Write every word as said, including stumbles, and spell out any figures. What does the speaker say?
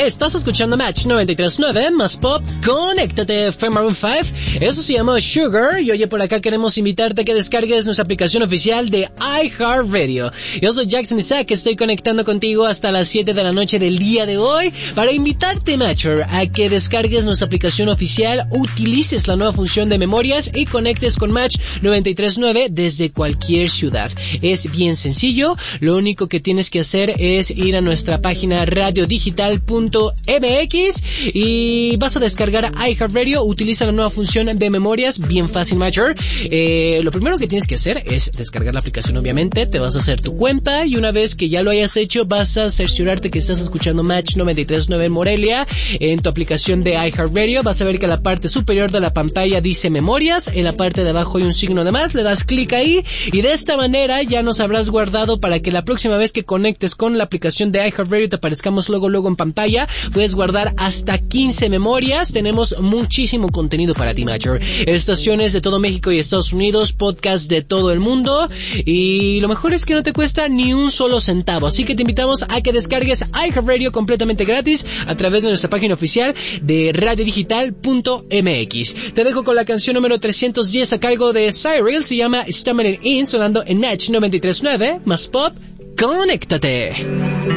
estás escuchando Match noventa y tres punto nueve, más pop, conéctate, fue Maroon cinco, eso se llama Sugar, y oye, por acá queremos invitarte a que descargues nuestra aplicación oficial de iHeartRadio. Yo soy Jackson Isaac, estoy conectando contigo hasta las siete de la noche del día de hoy, para invitarte, Matcher, a que descargues nuestra aplicación oficial, utilices la nueva función de memorias y conectes con Match noventa y tres punto nueve desde cualquier ciudad. Es bien sencillo, lo único que tienes que hacer es ir a nuestra página radiodigital punto m x y vas a descargar iHeartRadio, utiliza la nueva función de memorias, bien fácil, Matcher. Eh, lo primero que tienes que hacer es descargar la aplicación, obviamente, te vas a hacer tu cuenta y una vez que ya lo hayas hecho vas a cerciorarte que estás escuchando Match noventa y tres punto nueve en Morelia en tu aplicación de iHeartRadio. Vas a ver que en la parte superior de la pantalla dice memorias, en la parte de abajo hay un signo de más, le das clic ahí y de esta manera ya nos habrás guardado para que la próxima vez que conectes con la aplicación de iHeartRadio te aparezcamos luego luego en pantalla. Puedes guardar hasta quince memorias, tenemos muchísimo contenido para ti, Matcher. Estaciones de todo México y Estados Unidos, podcasts de todo el mundo y lo mejor es que no te cuesta ni un solo centavo, así que te invitamos a que descargues iHeartRadio completamente gratis a través de nuestra página oficial de radiodigital punto m x. Te dejo con la canción número trescientos diez a cargo de Cyril, se llama Stamina In, sonando en Match noventa y tres punto nueve, más pop, conéctate.